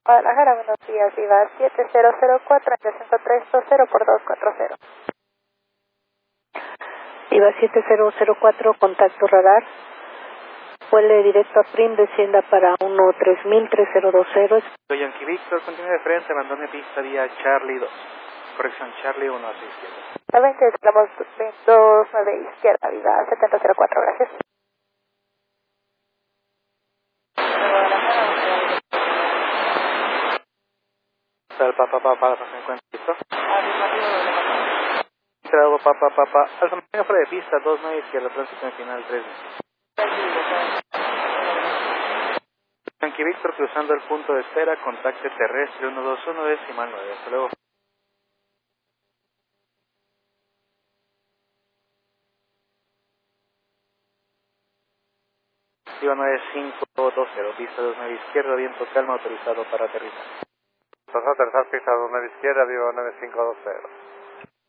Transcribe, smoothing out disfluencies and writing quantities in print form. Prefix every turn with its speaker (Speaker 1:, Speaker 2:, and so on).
Speaker 1: Guadalajara, buenos días, Viva 7004, 5320 por 240.
Speaker 2: Viva 7004, contacto radar. Vuele directo a Prim, descienda para 1303020.
Speaker 3: Soy Yankee Víctor, continúe de frente, abandone pista vía Charlie 2. Corrección, Charlie 1 hacia izquierda.
Speaker 1: La 20, estamos 29 izquierda, Viva 7004, gracias.
Speaker 3: Papa, se encuentra listo. Trago, papa. Alfa, mantenga fuera de pista, 29 izquierda, transición final 3. Yankee Víctor, cruzando el punto de espera, contacte terrestre 121, decimal 9. Hasta luego. Viva 9520, pista 29 izquierda, viento calma, autorizado para aterrizar.
Speaker 4: Pasó a tercer pista 29 izquierda, viva 9520.